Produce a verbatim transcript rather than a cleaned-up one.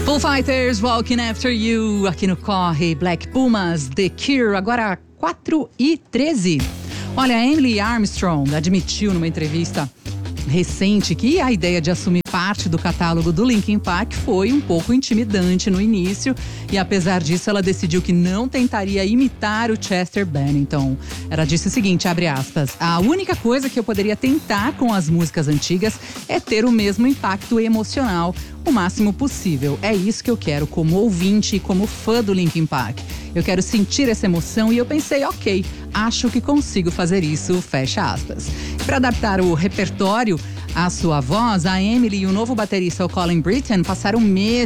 Foo Fighters, Walking After You, aqui no Corre. Black Pumas, The Cure, agora quatro e treze. Olha, a Emily Armstrong admitiu numa entrevista recente que a ideia de assumir parte do catálogo do Linkin Park foi um pouco intimidante no início e apesar disso ela decidiu que não tentaria imitar o Chester Bennington. Ela disse o seguinte, abre aspas, a única coisa que eu poderia tentar com as músicas antigas é ter o mesmo impacto emocional o máximo possível. É isso que eu quero como ouvinte e como fã do Linkin Park. Eu quero sentir essa emoção e eu pensei, ok, acho que consigo fazer isso, fecha aspas. Para adaptar o repertório à sua voz, a Emily e o novo baterista, o Colin Britton, passaram meses